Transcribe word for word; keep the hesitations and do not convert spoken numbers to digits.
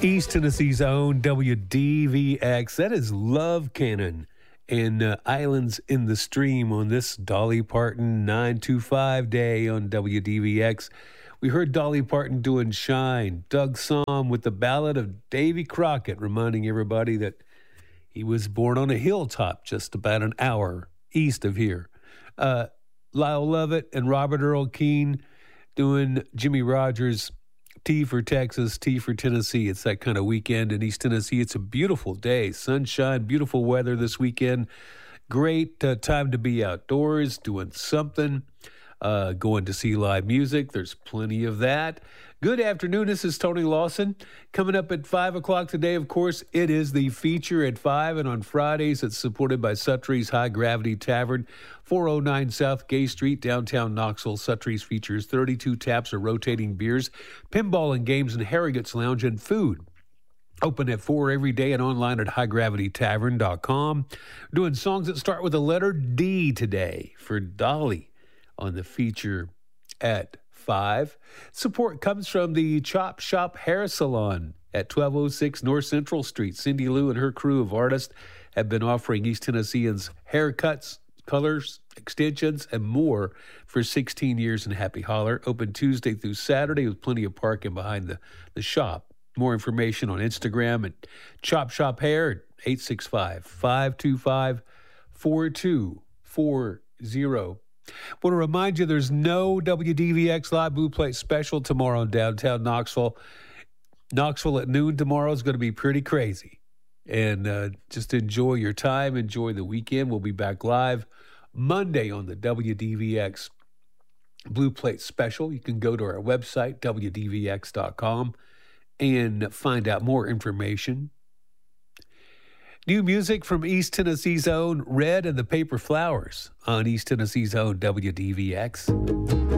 East Tennessee's own W D V X. That is Love Cannon and uh, Islands in the Stream on this Dolly Parton nine two five day on W D V X. We heard Dolly Parton doing Shine, Doug Sahm with the Ballad of Davy Crockett, reminding everybody that he was born on a hilltop just about an hour east of here. Uh, Lyle Lovett and Robert Earl Keen doing Jimmy Rogers' T for Texas, T for Tennessee. It's that kind of weekend in East Tennessee. It's a beautiful day, sunshine, beautiful weather this weekend. Great uh, time to be outdoors, doing something, uh, going to see live music. There's plenty of that. Good afternoon. This is Tony Lawson. Coming up at five o'clock today, of course, it is the feature at five, and on Fridays, it's supported by Suttrie's High Gravity Tavern, four oh nine South Gay Street, downtown Knoxville. Suttrie's features thirty-two taps of rotating beers, pinball and games, and Harrogate's Lounge and food. Open at four every day and online at high gravity tavern dot com. Doing songs that start with the letter D today for Dolly on the feature at five. Support comes from the Chop Shop Hair Salon at twelve oh six North Central Street. Cindy Lou and her crew of artists have been offering East Tennesseans haircuts, colors, extensions, and more for sixteen years in Happy Holler. Open Tuesday through Saturday with plenty of parking behind the, the shop. More information on Instagram at Chop Shop Hair at eight six five, five two five, four two four zero. Want to remind you there's no W D V X Live Blue Plate special tomorrow in downtown Knoxville. Knoxville at noon tomorrow is going to be pretty crazy. And uh, just enjoy your time. Enjoy the weekend. We'll be back live Monday on the W D V X Blue Plate special. You can go to our website, W D V X dot com, and find out more information. New music from East Tennessee's own Red and the Paper Flowers on East Tennessee's own W D V X.